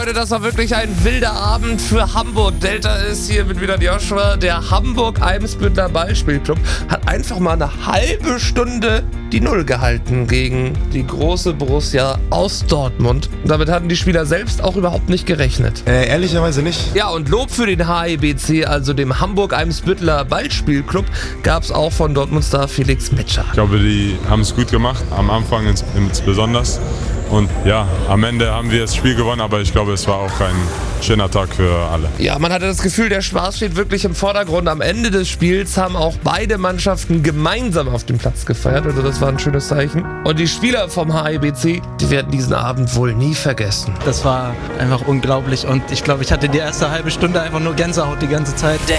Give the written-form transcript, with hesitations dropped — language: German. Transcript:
Leute, das war wirklich ein wilder Abend für Hamburg. Delta ist hier mit wieder Joshua. Der Hamburg-Eimsbütteler Ballspielclub hat einfach mal eine halbe Stunde die Null gehalten gegen die große Borussia aus Dortmund. Und damit hatten die Spieler selbst auch überhaupt nicht gerechnet. Ehrlicherweise nicht. Ja, und Lob für den HEBC, also dem Hamburg-Eimsbütteler Ballspielclub, gab es auch von Dortmund-Star Felix Metscher. Ich glaube, die haben es gut gemacht, am Anfang insbesondere. Und ja, am Ende haben wir das Spiel gewonnen, aber ich glaube, es war auch ein schöner Tag für alle. Ja, man hatte das Gefühl, der Spaß steht wirklich im Vordergrund. Am Ende des Spiels haben auch beide Mannschaften gemeinsam auf dem Platz gefeiert. Also das war ein schönes Zeichen. Und die Spieler vom HEBC, die werden diesen Abend wohl nie vergessen. Das war einfach unglaublich und ich glaube, ich hatte die erste halbe Stunde einfach nur Gänsehaut die ganze Zeit. Der